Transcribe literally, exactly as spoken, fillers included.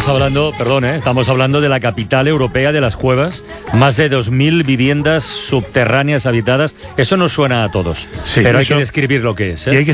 estamos hablando, perdón, ¿eh? estamos hablando de la capital europea de las cuevas, más de dos mil viviendas subterráneas habitadas. Eso nos suena a todos, Sí, pero hay eso, que describir lo que es, ¿eh? Y hay que